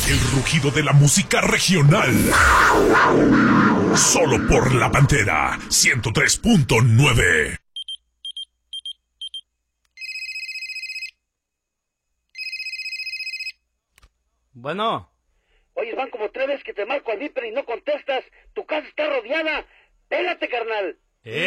El rugido de la música regional. Solo por La Pantera 103.9. Bueno. Oye, van como 3 veces que te marco al Viper y no contestas. Tu casa está rodeada. Pégate, carnal.